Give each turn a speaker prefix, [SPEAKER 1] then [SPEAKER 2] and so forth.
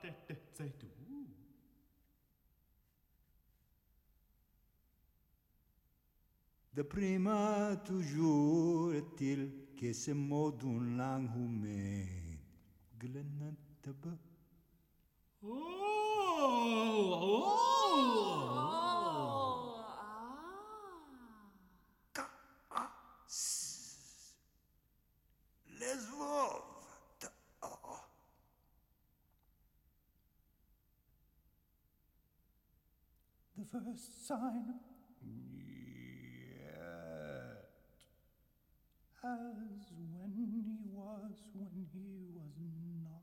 [SPEAKER 1] Sei tu.
[SPEAKER 2] De prima toujours est-il que ce mot d'une langue humaine. Glenataba. Les veuves.
[SPEAKER 1] The first sign.
[SPEAKER 2] Yet.
[SPEAKER 1] As when he was not.